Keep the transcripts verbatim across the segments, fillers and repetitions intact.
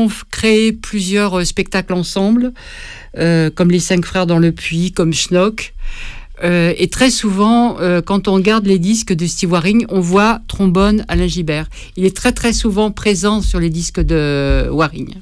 vont f- créer plusieurs euh, spectacles ensemble, euh, comme Les Cinq Frères dans le Puits, comme Schnock. Euh, et très souvent, euh, quand on regarde les disques de Steve Waring, on voit trombone Alain Gibert. Il est très très souvent présent sur les disques de Waring.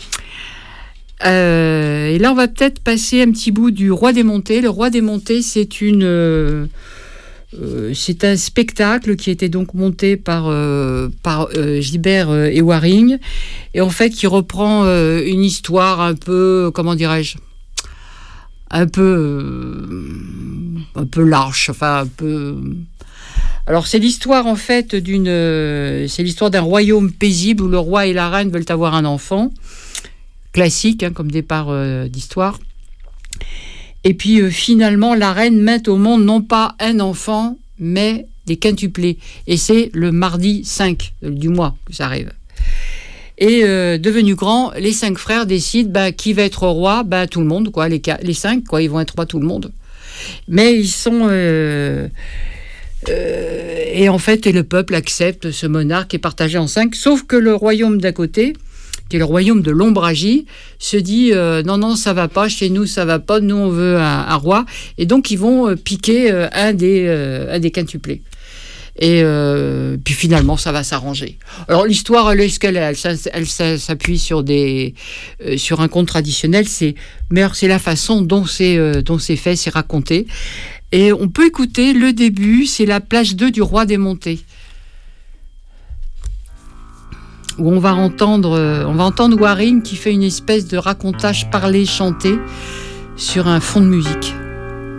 Euh, et là, on va peut-être passer un petit bout du Roi des Montées. Le Roi des Montées, c'est une, euh, euh, c'est un spectacle qui était donc monté par euh, par euh, Gibert euh, et Waring, et en fait, qui reprend euh, une histoire un peu, comment dirais-je, un peu, euh, un peu large, enfin un peu. Alors c'est l'histoire en fait d'une, euh, c'est l'histoire d'un royaume paisible où le roi et la reine veulent avoir un enfant. Classique, hein, comme départ euh, d'histoire. Et puis euh, finalement, la reine met au monde non pas un enfant, mais des quintuplés. Et c'est le mardi cinq du mois que ça arrive. Et euh, devenu grand, les cinq frères décident bah, qui va être roi, bah, tout le monde, quoi, les, les cinq, quoi, ils vont être rois tout le monde. Mais ils sont... Euh, euh, et en fait, et le peuple accepte ce monarque qui est partagé en cinq, sauf que le royaume d'à côté, qui est le royaume de l'Ombragie, se dit euh, non, non, ça va pas, chez nous, ça va pas, nous, on veut un, un roi. Et donc, ils vont euh, piquer euh, un, des, euh, un des quintuplés. Et euh, puis finalement, ça va s'arranger. Alors, l'histoire, elle est ce qu'elle est. Elle, elle, elle s'appuie sur, des, euh, sur un conte traditionnel. C'est, mais alors, c'est la façon dont c'est, euh, dont c'est fait, c'est raconté. Et on peut écouter le début, c'est la plage deux du Roi des Montées, où on va entendre, euh, on va entendre Waring qui fait une espèce de racontage parlé, chanté sur un fond de musique.